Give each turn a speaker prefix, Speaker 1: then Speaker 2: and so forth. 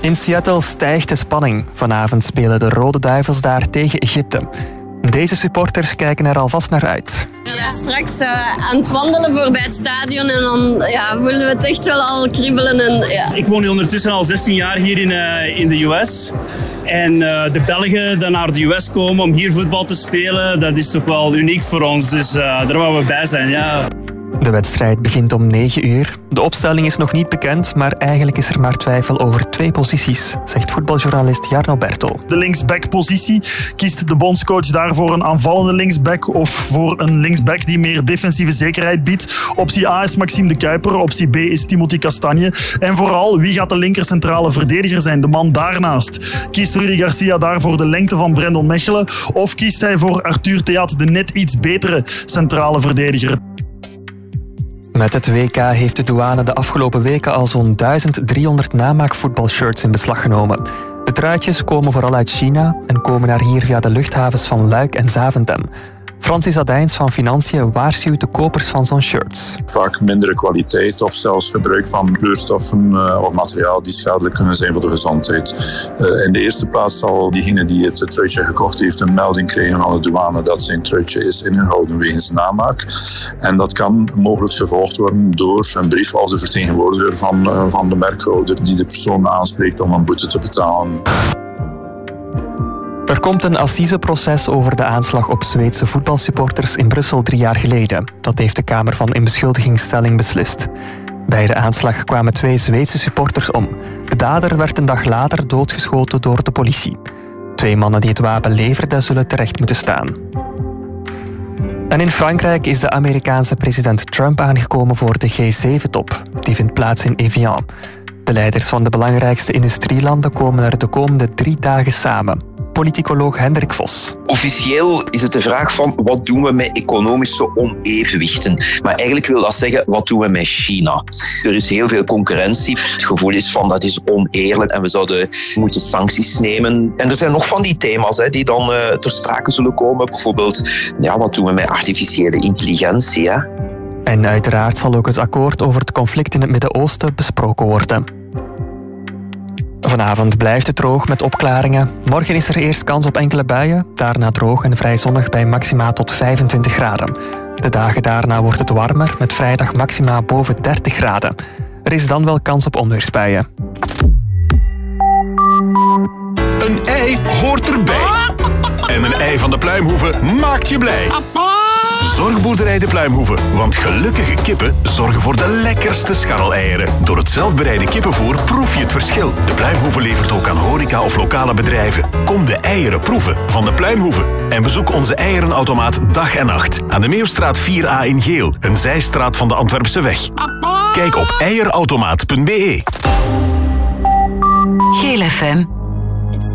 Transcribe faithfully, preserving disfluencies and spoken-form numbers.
Speaker 1: In Seattle stijgt de spanning. Vanavond spelen de Rode Duivels daar tegen Egypte. Deze supporters kijken er alvast naar uit.
Speaker 2: Ja, straks uh, aan het wandelen voorbij het stadion en dan ja, voelen we het echt wel al kriebelen. En, ja.
Speaker 3: Ik woon nu ondertussen al zestien jaar hier in, uh, in de U S. En uh, de Belgen die naar de U S komen om hier voetbal te spelen, dat is toch wel uniek voor ons. Dus uh, daar willen we bij zijn, ja.
Speaker 1: De wedstrijd begint om negen uur. De opstelling is nog niet bekend, maar eigenlijk is er maar twijfel over twee posities, zegt voetbaljournalist Jarno Bertel.
Speaker 4: De linksback-positie. Kiest de bondscoach daarvoor een aanvallende linksback of voor een linksback die meer defensieve zekerheid biedt? Optie A is Maxime de Kuiper, optie B is Timothy Castagne. En vooral, wie gaat de linkercentrale verdediger zijn, de man daarnaast? Kiest Rudy Garcia daarvoor de lengte van Brendon Mechelen of kiest hij voor Arthur Theat, de net iets betere centrale verdediger?
Speaker 1: Met het W K heeft de douane de afgelopen weken al zo'n duizend driehonderd namaakvoetbalshirts in beslag genomen. De truitjes komen vooral uit China en komen naar hier via de luchthavens van Luik en Zaventem. Francis Adijns van Financiën waarschuwt de kopers van zo'n shirts.
Speaker 5: Vaak mindere kwaliteit of zelfs gebruik van kleurstoffen uh, of materiaal die schadelijk kunnen zijn voor de gezondheid. Uh, in de eerste plaats zal diegene die het truitje gekocht heeft een melding krijgen van de douane dat zijn truitje is ingehouden wegens namaak. En dat kan mogelijk gevolgd worden door een brief als de vertegenwoordiger van, uh, van de merkhouder die de persoon aanspreekt om een boete te betalen.
Speaker 1: Er komt een assiseproces over de aanslag op Zweedse voetbalsupporters in Brussel drie jaar geleden. Dat heeft de Kamer van Inbeschuldigingsstelling beslist. Bij de aanslag kwamen twee Zweedse supporters om. De dader werd een dag later doodgeschoten door de politie. Twee mannen die het wapen leverden zullen terecht moeten staan. En in Frankrijk is de Amerikaanse president Trump aangekomen voor de G zeven top. Die vindt plaats in Evian. De leiders van de belangrijkste industrielanden komen er de komende drie dagen samen. Politicoloog Hendrik Vos.
Speaker 6: Officieel is het de vraag van wat doen we met economische onevenwichten. Maar eigenlijk wil dat zeggen, wat doen we met China? Er is heel veel concurrentie. Het gevoel is van dat is oneerlijk en we zouden moeten sancties nemen. En er zijn nog van die thema's hè, die dan uh, ter sprake zullen komen. Bijvoorbeeld, ja, wat doen we met artificiële intelligentie? Hè?
Speaker 1: En uiteraard zal ook het akkoord over het conflict in het Midden-Oosten besproken worden. Vanavond blijft het droog met opklaringen. Morgen is er eerst kans op enkele buien, daarna droog en vrij zonnig bij maxima tot vijfentwintig graden. De dagen daarna wordt het warmer met vrijdag maxima boven dertig graden. Er is dan wel kans op onweersbuien.
Speaker 7: Een ei hoort erbij. En een ei van de Pluimhoeve maakt je blij. Zorgboerderij de Pluimhoeve, want gelukkige kippen zorgen voor de lekkerste scharreleieren. Door het zelfbereide kippenvoer proef je het verschil. De Pluimhoeve levert ook aan horeca of lokale bedrijven. Kom de eieren proeven van de Pluimhoeve. En bezoek onze eierenautomaat dag en nacht. Aan de Meeuwstraat vier A in Geel, een zijstraat van de Antwerpse weg. Kijk op eierautomaat punt be.
Speaker 8: Geel F M.